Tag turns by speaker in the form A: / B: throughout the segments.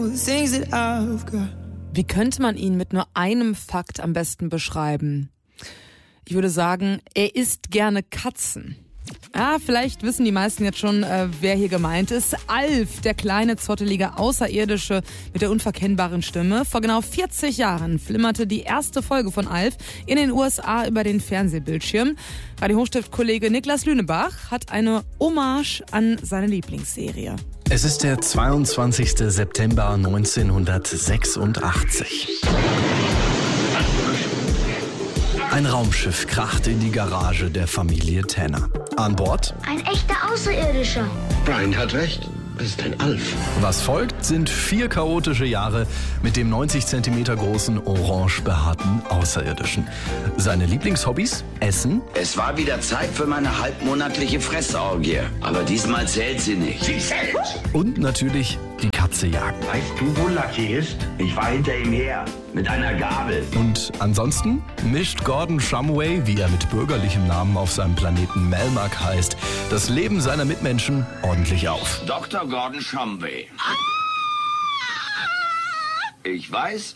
A: Wie könnte man ihn mit nur einem Fakt am besten beschreiben? Ich würde sagen, er isst gerne Katzen. Ja, vielleicht wissen die meisten jetzt schon, wer hier gemeint ist. Alf, der kleine, zottelige Außerirdische mit der unverkennbaren Stimme. Vor genau 40 Jahren flimmerte die erste Folge von Alf in den USA über den Fernsehbildschirm. Radio Hochstift-Kollege Niklas Lünebach hat eine Hommage an seine Lieblingsserie.
B: Es ist der 22. September 1986. Ein Raumschiff kracht in die Garage der Familie Tanner. An Bord
C: ein echter Außerirdischer.
D: Brian hat recht. Es ist ein Alf.
B: Was folgt, sind 4 chaotische Jahre mit dem 90 cm großen, orange behaarten Außerirdischen. Seine Lieblingshobbys? Essen.
E: Es war wieder Zeit für meine halbmonatliche Fressorgie. Aber diesmal zählt sie nicht.
D: Sie zählt!
B: Und natürlich die Katze jagen.
D: Weißt du, wo Lucky ist?
E: Ich war hinter ihm her. Mit einer Gabel.
B: Und ansonsten mischt Gordon Shumway, wie er mit bürgerlichem Namen auf seinem Planeten Melmac heißt, das Leben seiner Mitmenschen ordentlich auf.
E: Dr. Gordon Shumway. Ich weiß.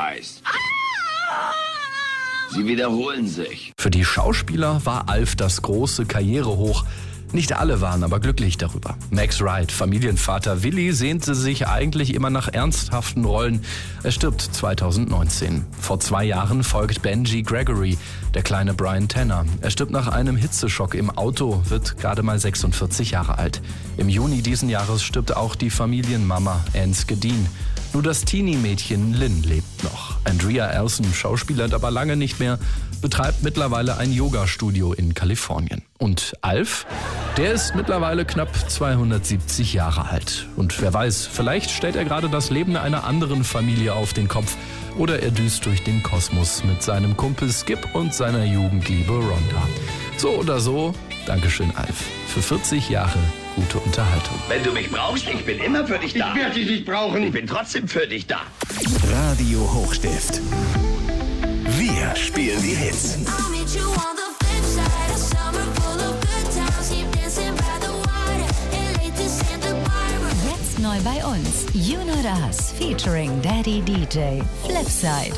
E: Sie wiederholen sich.
B: Für die Schauspieler war Alf das große Karrierehoch. Nicht alle waren aber glücklich darüber. Max Wright, Familienvater Willi, sehnte sich eigentlich immer nach ernsthaften Rollen. Er stirbt 2019. Vor 2 Jahren folgt Benji Gregory, der kleine Brian Tanner. Er stirbt nach einem Hitzeschock im Auto, wird gerade mal 46 Jahre alt. Im Juni diesen Jahres stirbt auch die Familienmama Anske Dean. Nur das Teenie-Mädchen Lynn lebt noch. Andrea Elson schauspielert aber lange nicht mehr, betreibt mittlerweile ein Yoga-Studio in Kalifornien. Und Alf? Der ist mittlerweile knapp 270 Jahre alt. Und wer weiß, vielleicht stellt er gerade das Leben einer anderen Familie auf den Kopf. Oder er düst durch den Kosmos mit seinem Kumpel Skip und seiner Jugendliebe Rhonda. So oder so, Dankeschön Alf. Für 40 Jahre gute Unterhaltung.
E: Wenn du mich brauchst, ich bin immer für dich da.
D: Ich werde dich nicht brauchen.
E: Ich bin trotzdem für dich da.
F: Radio Hochstift. Wir spielen die Hits.
G: Jetzt neu bei uns. You Know Us featuring Daddy DJ. Flipside.